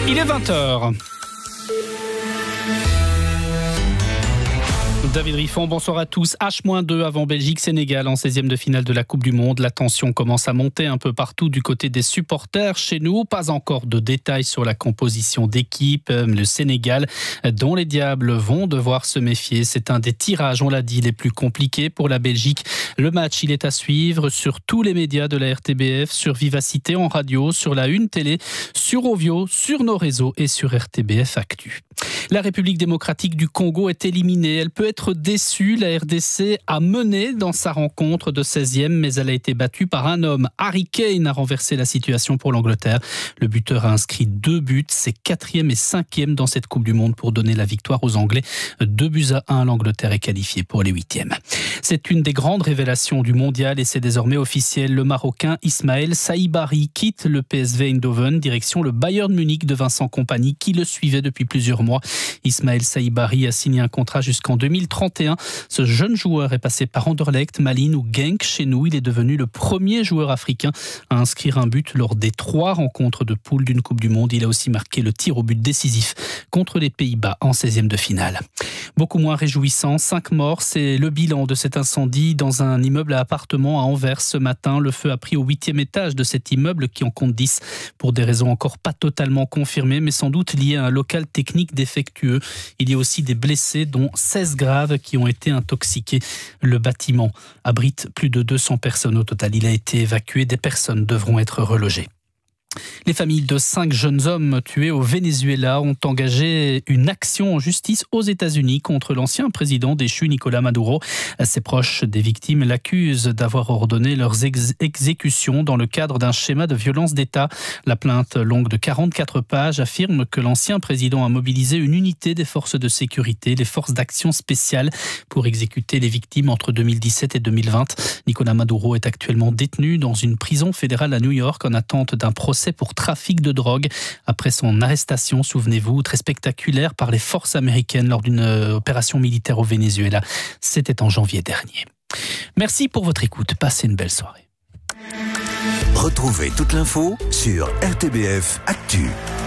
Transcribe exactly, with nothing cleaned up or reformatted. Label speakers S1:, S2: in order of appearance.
S1: Il est vingt heures. David Riffon, bonsoir à tous. H deux avant Belgique-Sénégal en seizième de finale de la Coupe du Monde. La tension commence à monter un peu partout du côté des supporters. Chez nous, pas encore de détails sur la composition d'équipe. Le Sénégal, dont les Diables vont devoir se méfier. C'est un des tirages, on l'a dit, les plus compliqués pour la Belgique. Le match, il est à suivre sur tous les médias de la R T B F, sur Vivacité en radio, sur la Une Télé, sur Ovio, sur nos réseaux et sur R T B F Actu. La République démocratique du Congo est éliminée. Elle peut être déçue. La R D C a mené dans sa rencontre de seizième, mais elle a été battue par un homme. Harry Kane a renversé la situation pour l'Angleterre. Le buteur a inscrit deux buts. C'est quatrième et cinquième dans cette Coupe du Monde pour donner la victoire aux Anglais. Deux buts à un, l'Angleterre est qualifiée pour les huitièmes. C'est une des grandes révélations du mondial et c'est désormais officiel. Le Marocain Ismaël Saïbari quitte le P S V Eindhoven, direction le Bayern Munich de Vincent Kompany qui le suivait depuis plusieurs mois. Ismaël Saïbari a signé un contrat jusqu'en deux mille trente et un. Ce jeune joueur est passé par Anderlecht, Malines ou Genk. Chez nous, il est devenu le premier joueur africain à inscrire un but lors des trois rencontres de poule d'une Coupe du Monde. Il a aussi marqué le tir au but décisif contre les Pays-Bas en seizième de finale. Beaucoup moins réjouissant, cinq morts, c'est le bilan de cet incendie dans un immeuble à appartements à Anvers ce matin. Le feu a pris au huitième étage de cet immeuble qui en compte dix pour des raisons encore pas totalement confirmées, mais sans doute liées à un local technique défectueux. Il y a aussi des blessés, dont seize graves qui ont été intoxiqués. Le bâtiment abrite plus de deux cents personnes au total. Il a été évacué, des personnes devront être relogées. Les familles de cinq jeunes hommes tués au Venezuela ont engagé une action en justice aux États-Unis contre l'ancien président déchu Nicolás Maduro. Ses proches des victimes l'accusent d'avoir ordonné leurs ex- exécutions dans le cadre d'un schéma de violence d'État. La plainte, longue de quarante-quatre pages, affirme que l'ancien président a mobilisé une unité des forces de sécurité, les forces d'action spéciale, pour exécuter les victimes entre deux mille dix-sept et deux mille vingt. Nicolás Maduro est actuellement détenu dans une prison fédérale à New York en attente d'un procès pour trafic de drogue après son arrestation, souvenez-vous, très spectaculaire par les forces américaines lors d'une opération militaire au Venezuela. C'était en janvier dernier. Merci pour votre écoute. Passez une belle soirée.
S2: Retrouvez toute l'info sur R T B F Actu.